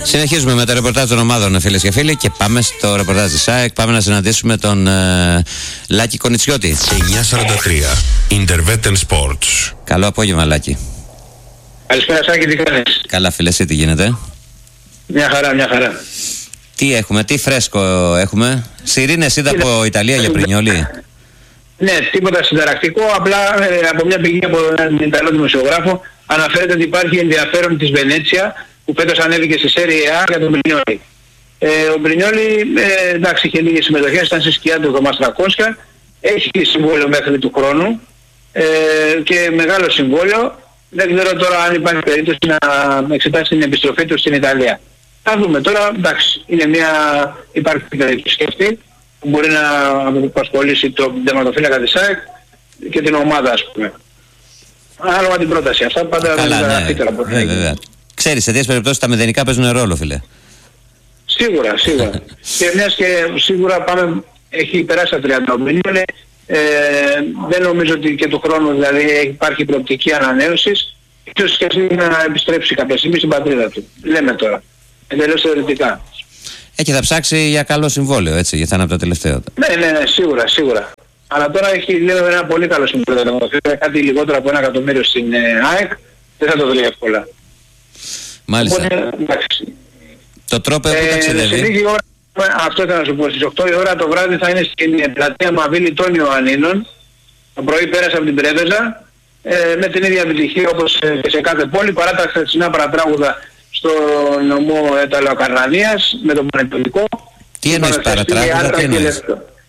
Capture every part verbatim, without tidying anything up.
Συνεχίζουμε με το ρεπορτάζ των ομάδων, φίλες και φίλοι, και πάμε στο ρεπορτάζ της ΑΕΚ. Πάμε να συναντήσουμε τον ε, Λάκη Κονιτσιώτη. εννιά σαράντα τρία Intervetten Sports. Καλό απόγευμα, Λάκη. Καλησπέρα, Σάκη, τι κάνεις? Καλά, φίλε, εσύ τι γίνεται? Μια χαρά, μια χαρά. Τι έχουμε, τι φρέσκο έχουμε? Σιρήνες είδα από Ιταλία για Πρινιόλι. Ναι, τίποτα συνταρακτικό. Απλά ε, από μια πηγή από έναν Ιταλό δημοσιογράφο αναφέρεται ότι υπάρχει ενδιαφέρον της Βενέτσια που φέτος ανέβηκε στη Serie A για τον Πρινιόλι. Ε, ο Πρινιόλι, ε, εντάξει, είχε λίγες συμμετοχές, ήταν στη σκιά του τριακόσια, έχει συμβόλαιο μέχρι του χρόνου ε, και μεγάλο συμβόλαιο. Δεν ξέρω τώρα αν υπάρχει περίπτωση να εξετάσει την επιστροφή του στην Ιταλία. Θα δούμε τώρα, εντάξει, είναι μια, υπάρχει περίπτωση και αυτή που μπορεί να απασχολήσει τον τερματοφύλακα της ΑΕΚ και την ομάδα, ας πούμε. Ανάλογα την πρόταση. Αυτά πάντα Καλά, δεν είναι ναι, αφήτερα από ναι, βέβαια. Ξέρεις, σε τέτοιες περιπτώσεις τα μηδενικά παίζουν ρόλο, φίλε. Σίγουρα, σίγουρα. Και μιας και σίγουρα πάμε, έχει περάσει τα τριάντα μήνες, ε, δεν νομίζω ότι και του χρόνου δηλαδή υπάρχει προοπτική ανανέωσης. Ίσως και αυτή να επιστρέψει κάποια στιγμή στην πατρίδα του. Λέμε τώρα. Εντελώς θεωρητικά. Ε, και θα ψάξει για καλό συμβόλαιο, έτσι, γιατί θα είναι από το τελευταίο. Ναι, ναι, ναι, σίγουρα, σίγουρα. Αλλά τώρα έχει λέμε, ένα πολύ καλό συμβόλαιο. Κάτι λιγότερο από ένα εκατομμύριο στην ε, ΑΕΚ, δεν θα το βρει εύκολα. Μάλιστα. Οπότε, εντάξει. Το τρόπο που Ε, σε ταξιδεύει. λίγη ώρα, αυτό θα να σου πω, στις οκτώ η ώρα το βράδυ θα είναι στην πλατεία Μαβίλη των Ιωαννίνων. Το πρωί πέρασε από την Πρέβεζα, ε, με την ίδια επιτυχία όπως ε, σε κάθε πόλη, παρά τα χθεσινά παρατράγουδα στο νομό Εταλοκαρνανίας με τον Πανετολικό. Τι εννοείς παρατράγουδα, τι εννοείς?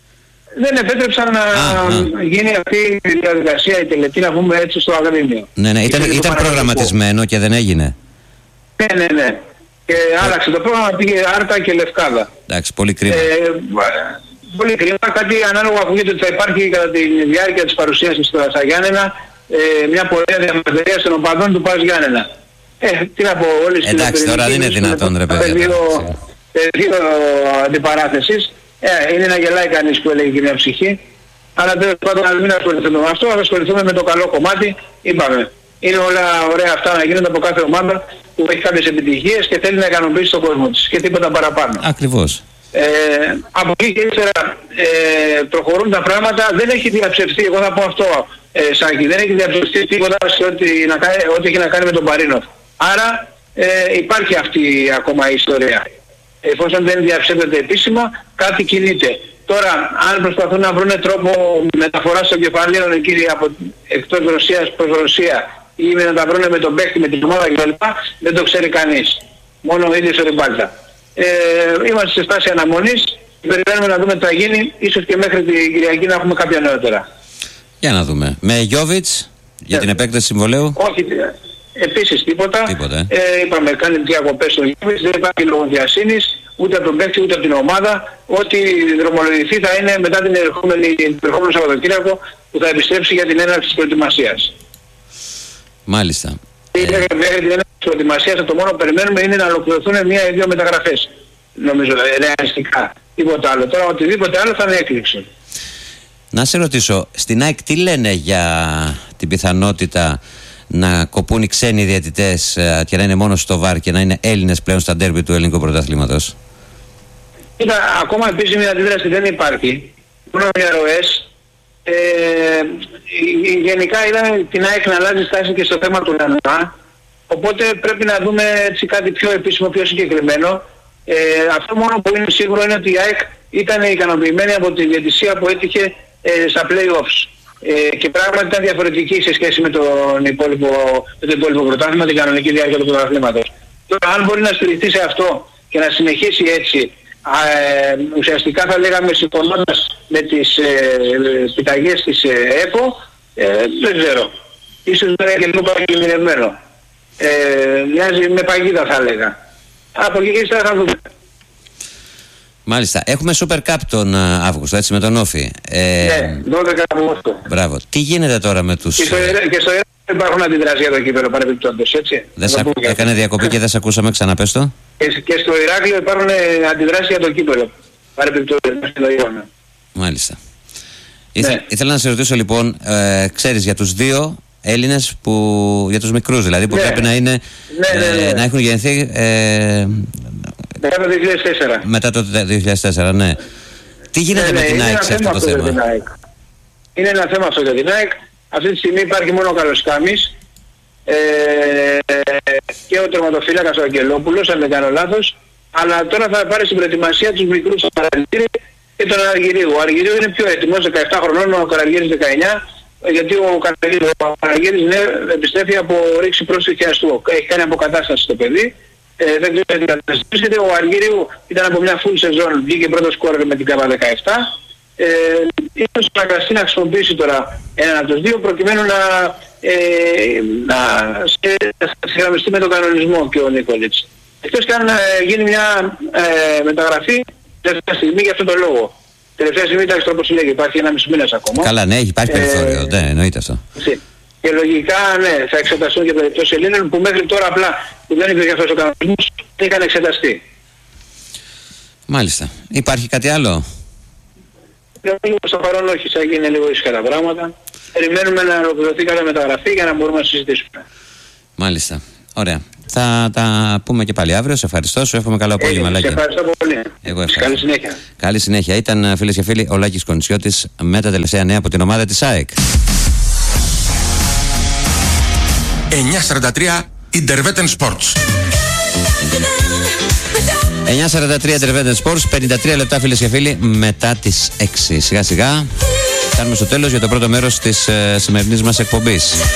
Δεν επέτρεψαν να Α, α. γίνει αυτή η διαδικασία, η τελετή, να πούμε έτσι, στο Αγρίνιο. Ναι, ναι, ήταν, ήταν προγραμματισμένο και δεν έγινε. Ναι, ναι, ναι. Και άλλαξε το πρόγραμμα, πήγε Άρτα και Λευκάδα. Εντάξει, πολύ κρίμα. Ε, πολύ κρίμα. Κάτι ανάλογα ακούγεται ότι θα υπάρχει κατά τη διάρκεια της παρουσίασης στο Γιάννενα ε, μια πορεία διαμαρτυρίας των οπαδών του Πας Γιάννενα. Ε, τι να πω, όλες τις Εντάξει, τώρα δεν είναι δυνατόν, ρε παιδιά. Πεδίο, πεδίο αντιπαράθεσης. Ε, είναι να γελάει κανείς που έλεγε και μια ψυχή. Αλλά τέλος πάντων να μην ασχοληθούμε με αυτό, θα ασχοληθούμε με το καλό κομμάτι. Είπαμε, είναι όλα ωραία αυτά να γίνονται από κάθε ομάδα που έχει κάποιες επιτυχίες και θέλει να ικανοποιήσει τον κόσμο της και τίποτα παραπάνω. Ακριβώς. Ε, από εκεί και ύστερα ε, προχωρούν τα πράγματα, δεν έχει διαψευστεί, εγώ θα πω αυτό ε, Σάκη, δεν έχει διαψευστεί τίποτα σε ό,τι, να κάνει, ό,τι έχει να κάνει με τον Παρίνοφ. Άρα ε, υπάρχει αυτή ακόμα η ιστορία. Εφόσον δεν διαψεύδεται επίσημα, κάτι κινείται. Τώρα, αν προσπαθούν να βρουν τρόπο μεταφοράς των κεφαλαίων εκεί από εκτός Ρωσίας προς Ρωσία ή να τα βρουν με τον παίκτη, με την ομάδα κτλ., δεν το ξέρει κανείς. Μόνο ο ίδιος ο Ριμπάλτσα. Ε, είμαστε σε στάση αναμονής, περιμένουμε να δούμε τι θα γίνει, ίσως και μέχρι την Κυριακή να έχουμε κάποια νεότερα. Για να δούμε. Με Γιόβιτς για Yeah. την επέκταση συμβολέου. Όχι, επίσης τίποτα. Τίποτα, ε. Ε, είπαμε κάνει διακοπές στο Γιόβιτς, δεν υπάρχει λογοδιασύνης ούτε από τον παίκτη ούτε από την ομάδα. Ό,τι δρομολογηθεί θα είναι μετά την ερχόμενη, την ερχόμενο Σαββατοκύριακο που θα επιστρέψει για την έναρξη της προετοιμασίας. Μάλιστα. Ε, μέχρι την έναρξη της προετοιμασίας το μόνο που περιμένουμε είναι να ολοκληρωθούν μία ή δύο μεταγραφές. Νομίζω ρεαλιστικά. Τίποτα άλλο. Τώρα οτιδήποτε άλλο θα είναι έκπληξη. Να σε ρωτήσω, στην ΑΕΚ τι λένε για την πιθανότητα να κοπούν οι ξένοι διαιτητές ε, και να είναι μόνο στο βαρ και να είναι Έλληνες πλέον στα ντέρμπι του ελληνικού πρωταθλήματος? Κοίτα, ακόμα επίσημη αντίδραση δεν υπάρχει. Μόνο διαρροές. Ε, γενικά είδαμε την ΑΕΚ να αλλάζει στάση και στο θέμα του ΝΑΝΑ. Οπότε πρέπει να δούμε έτσι κάτι πιο επίσημο, πιο συγκεκριμένο. Ε, αυτό μόνο που είναι σίγουρο είναι ότι η ΑΕΚ ήταν ικανοποιημένη από τη διαιτησία που έτυχε ε, στα play-offs. Ε, και πράγματι ήταν διαφορετική σε σχέση με, τον υπόλοιπο, με το υπόλοιπο πρωτάθλημα, την κανονική διάρκεια του πρωταθλήματος. Τώρα, αν μπορεί να στηριχθεί σε αυτό και να συνεχίσει έτσι, ε, ουσιαστικά θα λέγαμε συμφωνώντας με τις ε, επιταγές της ε, ΕΠΟ, ε, δεν ξέρω. Ίσως δεν είναι και λίγο παρακολουθημένο. Ε, μοιάζει με παγίδα θα έλεγα. Από εκεί και ύστερα θα δούμε. Μάλιστα. Έχουμε Super Cup τον uh, Αύγουστο, έτσι, με τον Όφη. Ε, ναι, δώδεκα Αυγούστου. Μπράβο. Τι γίνεται τώρα με τους... Και στο, και στο Ιράκ δεν υπάρχουν αντιδράσεις για το κύπελλο παρεμπιπτόντως, έτσι. Δεν σα... Έκανε διακοπή και δεν σε ακούσαμε, ξαναπες το. Και, και στο Ηράκλειο υπάρχουν αντιδράσεις για το κύπελλο παρεμπιπτόντως. Μάλιστα. Ήθε... Ναι. Ήθελα να σε ρωτήσω λοιπόν, ε, ξέρεις για τους δύο Έλληνες που, για τους μικρούς δηλαδή, που ναι. πρέπει να, είναι, ναι, ναι, ναι. Ε, να έχουν γεννηθεί ε, μετά το δύο χιλιάδες τέσσερα. Μετά το δύο χιλιάδες τέσσερα, ναι. Τι γίνεται ναι, με ναι, την ΑΕΚ σε αυτό το θέμα? Είναι ένα θέμα αυτό για την ΑΕΚ. Αυτή τη στιγμή υπάρχει μόνο ο Καλοσκάμης ε, και ο τερματοφύλακας ο Αγγελόπουλος, αν δεν κάνω λάθος. Αλλά τώρα θα πάρει στην προετοιμασία τους μικρούς Αργυρίου και τον Αργυρίου. Ο Αργυρίου είναι πιο έτοιμος, δεκαεπτά χρονών, ο Καραργύρης δεκαεννιά. Γιατί ο Καραργύρης ναι, επιστρέφει από ρήξη πρόσφυγη αστού. Έχει κάνει αποκατάσταση στο παιδί. Ε, δεν ξέρω τι καταστήσεις. Ο Αργυρίου ήταν από μια full σεζόν, βγήκε πρώτο σκόρερ με την ΚΑΠΑ δεκαεπτά. Ε, ίσως αναγκαστεί να χρησιμοποιήσει τώρα έναν από τους δύο προκειμένου να, ε, να συγγραμμιστεί με τον κανονισμό και ο Νίκολιτς. Εκτός και αν ε, γίνει μια ε, μεταγραφή τελευταία στιγμή για αυτόν τον λόγο. Τελευταία στιγμή εντάξει όπως λέγει, υπάρχει ένα μισό μήνας ακόμα. Καλά, ναι, υπάρχει περιθώριο, ε, ναι, εννοείται αυτό. Και λογικά ναι, θα εξεταστούν και περιπτώσεις Ελλήνων που μέχρι τώρα απλά που δεν υπήρχε αυτός ο κανονισμός είχαν εξεταστεί. Μάλιστα. Υπάρχει κάτι άλλο? Λίγο στο παρόν όχι, θα γίνει λίγο ήσυχα τα πράγματα. Περιμένουμε να ολοκληρωθεί κάποια μεταγραφή για να μπορούμε να συζητήσουμε. Μάλιστα. Ωραία. Θα τα πούμε και πάλι αύριο. Σε ευχαριστώ. Σου εύχομαι καλό απόγευμα, Λάκη. Σε ευχαριστώ πολύ. Εγώ ευχαριστώ. Καλή συνέχεια. Καλή συνέχεια. Ήταν, φίλες και φίλοι, ο Λάκης Κοντσιώτης με τα τελευταία νέα από την ομάδα της ΑΕΚ. εννιά σαράντα τρία Intervetten Sports. εννιά σαράντα τρία Intervetten Sports, πενήντα τρία λεπτά, φίλες και φίλοι, μετά τις έξι. Σιγά σιγά φτάνουμε στο τέλος για το πρώτο μέρος της ε, σημερινής μας εκπομπής.